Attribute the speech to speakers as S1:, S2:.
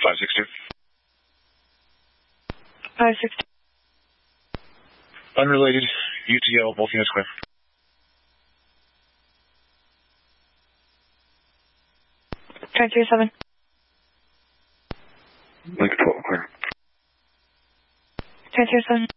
S1: 562.
S2: 562.
S1: Unrelated. UTL, both units clear.
S2: Try 37.
S1: Link 12, clear.
S2: Try 37.